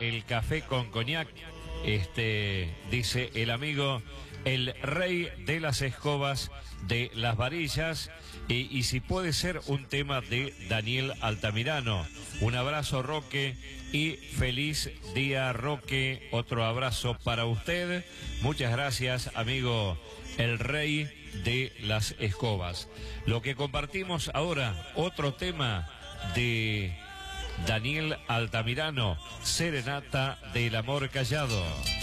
el café con coñac. Dice el amigo, el rey de las escobas de las varillas, y si puede ser un tema de Daniel Altamirano. Un abrazo, Roque, y feliz día, Roque. Otro abrazo para usted. Muchas gracias, amigo, el rey de las escobas. Lo que compartimos ahora, otro tema de Daniel Altamirano, Serenata del Amor Callado.